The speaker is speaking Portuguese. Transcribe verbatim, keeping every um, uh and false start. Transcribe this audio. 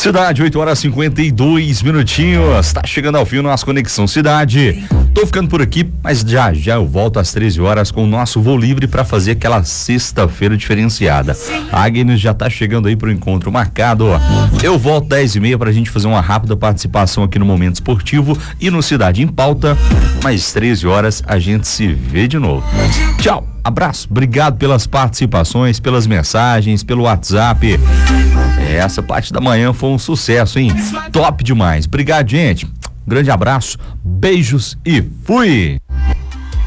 Cidade, oito horas e cinquenta e dois minutinhos. Tá chegando ao fim o nosso Conexão Cidade. Tô ficando por aqui, mas já já eu volto às treze horas com o nosso voo livre para fazer aquela sexta-feira diferenciada. A Agnes já tá chegando aí pro encontro marcado. Eu volto dez e meia pra gente fazer uma rápida participação aqui no Momento Esportivo e no Cidade em Pauta. Mais treze horas a gente se vê de novo. Tchau, abraço, obrigado pelas participações, pelas mensagens, pelo WhatsApp. Essa parte da manhã foi um sucesso, hein? Top demais. Obrigado, gente. Grande abraço, beijos e fui!